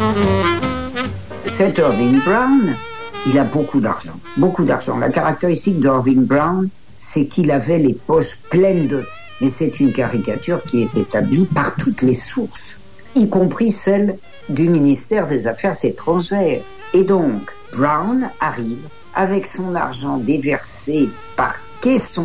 Cet Irving Brown, il a beaucoup d'argent, beaucoup d'argent. La caractéristique d'Irving Brown, c'est qu'il avait les poches pleines de... Mais c'est une caricature qui est établie par toutes les sources, y compris celle du ministère des Affaires étrangères. Et donc, Brown arrive avec son argent déversé par caisson,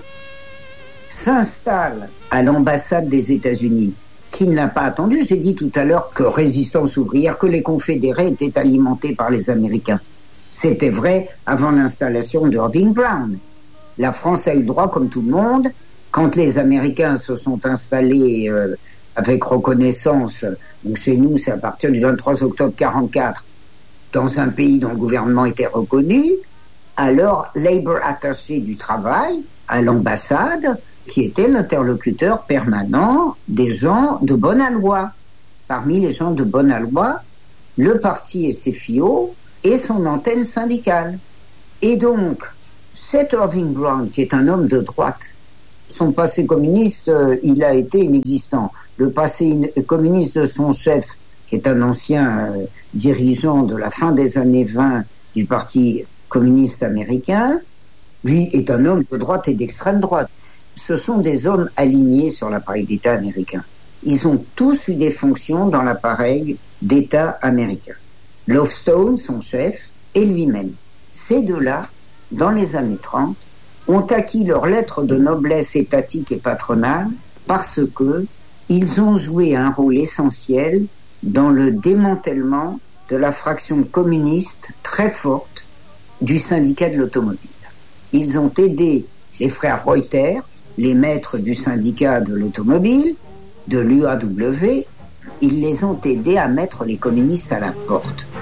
s'installe à l'ambassade des États-Unis, qui ne l'a pas attendu. J'ai dit tout à l'heure que Résistance ouvrière, que les confédérés étaient alimentés par les Américains. C'était vrai avant l'installation d'Irving Brown. La France a eu le droit, comme tout le monde, quand les Américains se sont installés avec reconnaissance, donc chez nous c'est à partir du 23 octobre 1944, dans un pays dont le gouvernement était reconnu, alors Labour attaché du travail à l'ambassade, qui était l'interlocuteur permanent des gens de bonne aloi. Parmi les gens de bonne aloi, le parti SFIO et son antenne syndicale. Et donc, cet Irving Brown, qui est un homme de droite, son passé communiste, il a été inexistant. Le passé communiste de son chef, qui est un ancien dirigeant de la fin des années 20 du Parti communiste américain, lui est un homme de droite et d'extrême droite. Ce sont des hommes alignés sur l'appareil d'État américain. Ils ont tous eu des fonctions dans l'appareil d'État américain. Lovestone, son chef, et lui-même. Ces deux-là, dans les années 30, ont acquis leur lettre de noblesse étatique et patronale parce que ils ont joué un rôle essentiel dans le démantèlement de la fraction communiste très forte du syndicat de l'automobile. Ils ont aidé les frères Reuter, les maîtres du syndicat de l'automobile, de l'UAW, ils les ont aidés à mettre les communistes à la porte.